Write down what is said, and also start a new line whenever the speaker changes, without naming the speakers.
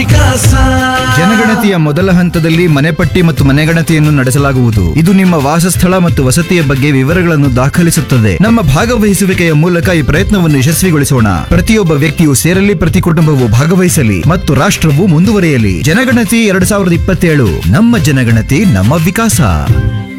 ಜನಗಣತಿಯ ಮೊದಲ ಹಂತದಲ್ಲಿ ಮನೆಪಟ್ಟಿ ಮತ್ತು ಮನೆಗಣತಿಯನ್ನು ನಡೆಸಲಾಗುವುದು. ಇದು ನಿಮ್ಮ ವಾಸಸ್ಥಳ ಮತ್ತು ವಸತಿಯ ಬಗ್ಗೆ ವಿವರಗಳನ್ನು ದಾಖಲಿಸುತ್ತದೆ. ನಮ್ಮ ಭಾಗವಹಿಸುವಿಕೆಯ ಮೂಲಕ ಈ ಪ್ರಯತ್ನವನ್ನು ಯಶಸ್ವಿಗೊಳಿಸೋಣ. ಪ್ರತಿಯೊಬ್ಬ ವ್ಯಕ್ತಿಯು ಸೇರಲಿ, ಪ್ರತಿ ಕುಟುಂಬವು ಭಾಗವಹಿಸಲಿ ಮತ್ತು ರಾಷ್ಟ್ರವು ಮುಂದುವರಿಯಲಿ. ಜನಗಣತಿ 2027, ನಮ್ಮ ಜನಗಣತಿ, ನಮ್ಮ ವಿಕಾಸ.